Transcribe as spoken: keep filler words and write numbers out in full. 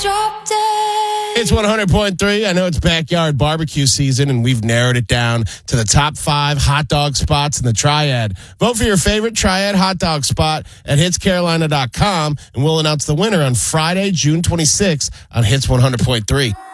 Drop dead. It's one hundred point three. I know it's backyard barbecue season, and we've narrowed it down to the top five hot dog spots in the Triad. Vote for your favorite Triad hot dog spot at hits carolina dot com, and we'll announce the winner on Friday, June twenty-sixth on Hits one hundred point three.